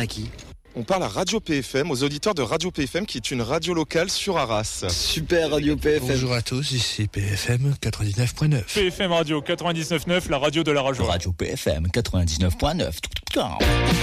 à qui ? On parle à Radio PFM, aux auditeurs de Radio PFM, qui est une radio locale sur Arras. Super Radio PFM. Bonjour à tous, ici PFM 99.9. PFM Radio 99.9, la radio de la radio. Radio PFM 99.9.